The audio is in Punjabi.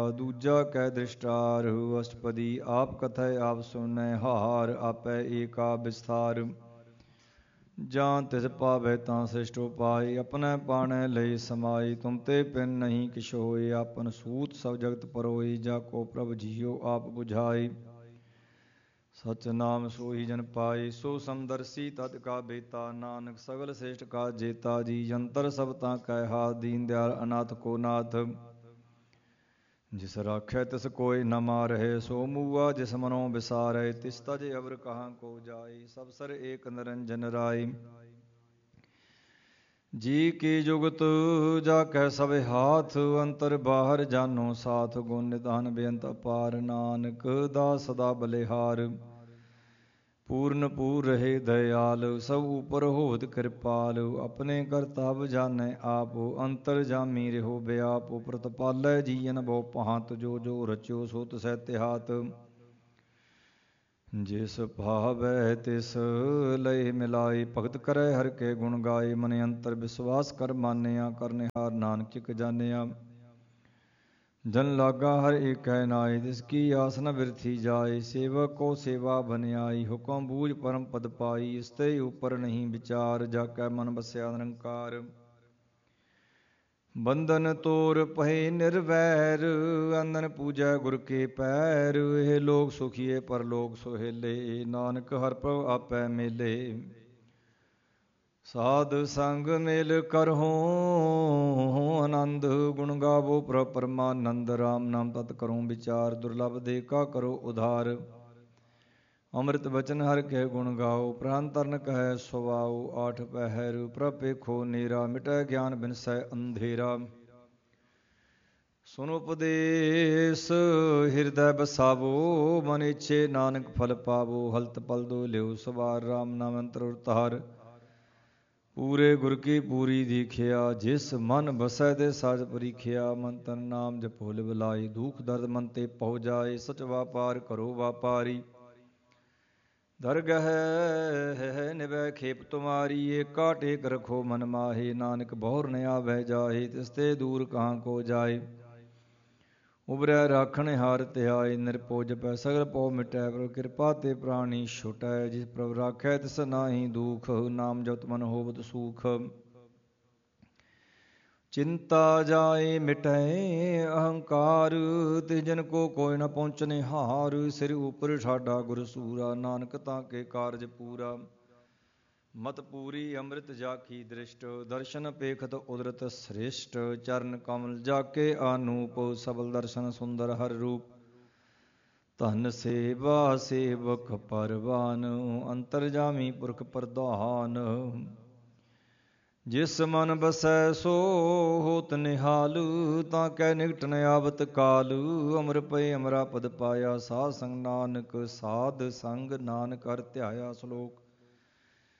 ਦੂਜਾ ਕੈ ਦ੍ਰਿਸ਼ਟਾਰ ਅਸ਼ਟਪਦੀ ਆਪ ਕਥੈ ਆਪ ਸੁਨੈ ਹਾਰ ਆਪੈ ਏਕਾ ਵਿਸਥਾਰ ਜਾਂ ਤਿਸ ਪਾਵੈ ਤਾਂ ਸ੍ਰਿਸ਼ਟ ਉਪਾਇ ਆਪਣੈ ਪਾਣੈ ਲਈ ਸਮਾਈ ਤੁਮ ਤੇ ਪਿਨ ਨਹੀਂ ਕਿਛ ਹੋਏ ਆਪਨ ਸੂਤ ਸਭ ਜਗਤ ਪਰੋਈ ਜਾ ਕੋ ਪ੍ਰਭ ਜੀਓ ਆਪ ਬੁਝਾਈ ਸਚ ਨਾਮ ਸੋਈ ਜਨ ਪਾਈ ਸੋ ਸਮਦਰਸੀ ਤਦ ਕਾ ਬੇਤਾ ਨਾਨਕ ਸਗਲ ਸ੍ਰੇਸ਼ਟ ਕਾ ਜੇਤਾ ਜੀ ਜੰਤਰ ਸਭ ਤਾਂ ਕੈ ਹਾਥ ਦੀਨ ਦਿਆਲ ਅਨਾਥ ਕੋ ਨਾਥ ਜਿਸ ਰਾਖੈ ਤਿਸ ਕੋਇ ਨ ਮਾਰਹਿ ਸੋ ਮੂਆ ਜਿਸ ਮਨੋ ਵਿਸਾਰੈ ਤਿਸ ਤਜ ਅਵਰ ਕਹਾਂ ਕੋ ਜਾਈ ਸਭ ਸਰ ਏਕ ਨਿਰੰਜਨ ਰਾਈ ਜੀ ਕੀ ਜੁਗਤ ਜਾ ਕੈ ਸਭ ਹਾਥ ਅੰਤਰ ਬਾਹਰ ਜਾਨੋ ਸਾਥ ਗੁਣ ਨਿਧਾਨ ਬੇਅੰਤ ਅਪਾਰ ਨਾਨਕ ਦਾਸ ਸਦਾ ਬਲਿਹਾਰ ਪੂਰਨ ਪੂਰ ਰਹੇ ਦਇਆਲ ਸਭ ਉਪਰ ਹੋਤ ਕਿਰਪਾਲ ਆਪਣੇ ਕਰਤਵ ਜਾਣੈ ਆਪ ਅੰਤਰ ਜਾਮੀ ਰਹੋ ਬਿਆਪ ਪ੍ਰਤਪਾਲੈ ਜੀਅਨ ਬਹੁ ਭਾਂਤ ਜੋ ਜੋ ਰਚਿਓ ਸੋ ਤਿਸੈ ਤਿਹਾਤ ਜਿਸ ਭਾਵੈ ਤਿਸ ਲਇ ਮਿਲਾਈ ਭਗਤ ਕਰੈ ਹਰਿ ਕੇ ਗੁਣ ਗਾਏ ਮਨ ਅੰਤਰ ਵਿਸ਼ਵਾਸ ਕਰ ਮਾਨਿਆ ਕਰਨਿਹਾਰ ਨਾਨਕ ਇਕ ਜਾਣਿਆ ਜਨ ਲਾਗਾ ਹਰ ਏਕੈ ਨਾਇ ਤਿਸ ਕੀ ਆਸ ਨ ਬਿਰਥੀ ਜਾਏ ਸੇਵਕ ਕੋ ਸੇਵਾ ਬਨਿਆਈ ਹੁਕਮ ਬੂਝ ਪਰਮ ਪਦ ਪਾਈ ਇਸ ਤੇ ਉਪਰ ਨਹੀਂ ਵਿਚਾਰ ਜਾ ਕੈ ਮਨ ਬਸਿਆ ਨਿਰੰਕਾਰ ਬੰਧਨ ਤੋਰ ਪਹੇ ਨਿਰਵੈਰ ਅੰਦਨ ਪੂਜੈ ਗੁਰ ਕੇ ਪੈਰ ਇਹ ਲੋਕ ਸੁਖੀਏ ਪਰਲੋਕ ਸੁਹੇਲੇ ਨਾਨਕ ਹਰਿ ਪ੍ਰਭ ਆਪੈ ਮੇਲੇ ਸਾਧ ਸੰਗ ਮਿਲ ਕਰਹੁ ਆਨੰਦ ਗੁਣ ਗਾਵੋ ਪ੍ਰਭ ਪਰਮਾਨੰਦ ਰਾਮ ਨਾਮ ਤਤ ਕਰੋ ਵਿਚਾਰ ਦੁਰਲਭ ਦੇ ਕਾ ਕਰੋ ਉਧਾਰ ਅੰਮ੍ਰਿਤ ਬਚਨ ਹਰਿ ਕੇ ਗੁਣ ਗਾਓ ਪ੍ਰਾਨ ਤਰਨ ਕਹੈ ਸੁਵਾਓ ਆਠ ਪਹਿਰ ਪ੍ਰਭ ਪੇਖੋ ਨੇਰਾ ਮਿਟੈ ਗਿਆਨ ਬਿਨਸੈ ਅੰਧੇਰਾ ਸੁਨ ਉਪਦੇਸ ਹਿਰਦੈ ਬਸਾਵੋ ਮਨ ਇਛੇ ਨਾਨਕ ਫਲ ਪਾਵੋ ਹਲਤ ਪਲ ਦੋ ਲਿਓ ਸਵਾਰ ਰਾਮ ਨਾਮ ਅੰਤਰ ਉਰਤਾਰ ਪੂਰੇ ਗੁਰ ਕੀ ਪੂਰੀ ਦੀਖਿਆ ਜਿਸ ਮਨ ਬਸੈ ਤੇ ਸਾਜ ਪਰੀਖਿਆ ਮਨ ਤਨ ਨਾਮ ਜਪੋ ਲਿਵ ਲਾਈ ਦੁਖ ਦਰਦ ਮਨ ਤੇ ਪਹੁ ਜਾਏ ਸਚ ਵਾਪਾਰ ਕਰੋ ਵਾਪਾਰੀ ਦਰਗਹਿ ਨਿਵੈ ਖੇਪ ਤੁਮਾਰੀ ਏਕਾ ਟੇਕ ਰਖੋ ਮਨ ਮਾਹੇ ਨਾਨਕ ਬਹੁਰ ਨ ਆਵੈ ਜਾਹੇ ਤਿਸ ਤੇ ਦੂਰ ਕਹਾਂ ਕੋ ਜਾਏ ਉਬਰੈ ਰਾਖਣ ਹਾਰ ਧਿਆਏ ਨਿਰਭਉ ਜਪੈ ਸਗਲ ਪਉ ਮਿਟੈ ਪ੍ਰਭ ਕਿਰਪਾ ਤੇ ਪ੍ਰਾਣੀ ਛੁਟੈ ਜਿਸ ਪ੍ਰਭ ਰਾਖੈ ਤਿਸ ਨਾਹੀ ਦੁਖ ਨਾਮ ਜਪਤ ਮਨ ਹੋਵਤ ਸੂਖ ਚਿੰਤਾ ਜਾਏ ਮਿਟੈ ਅਹੰਕਾਰ ਤਿਸ ਜਨ ਕੋ ਕੋਈ ਨ ਪਹੁੰਚਨੇ ਹਾਰ ਸਿਰ ਉਪਰ ਸਾਡਾ ਗੁਰ ਸੂਰਾ ਨਾਨਕ ਤਾਂ ਕੇ ਕਾਰਜ ਪੂਰਾ ਮਤ ਪੂਰੀ ਅੰਮ੍ਰਿਤ ਜਾਖੀ ਦ੍ਰਿਸ਼ਟ ਦਰਸ਼ਨ ਪੇਖਤ ਉਦਰਤ ਸ੍ਰੇਸ਼ਟ ਚਰਨ ਕਮਲ ਜਾਕੇ ਆਨੂਪ ਸਬਲ ਦਰਸ਼ਨ ਸੁੰਦਰ ਹਰ ਰੂਪ ਧਨ ਸੇਵਾ ਸੇਵਕ ਪਰਵਾਨ ਅੰਤਰਜਾਮੀ ਪੁਰਖ ਪ੍ਰਧਾਨ ਜਿਸ ਮਨ ਬਸੈ ਸੋ ਹੋਤ ਨਿਹਾਲ ਤਾਂ ਕੈ ਨਿਕਟ ਨ ਆਵਤ ਕਾਲ ਅਮਰ ਪਏ ਅਮਰਾ ਪਦ ਪਾਇਆ ਸਾਧ ਸੰਗ ਨਾਨਕ ਸਾਧ ਸੰਗ ਨਾਨਕ ਹਰਿ ਧਿਆਇਆ ਸ਼ਲੋਕ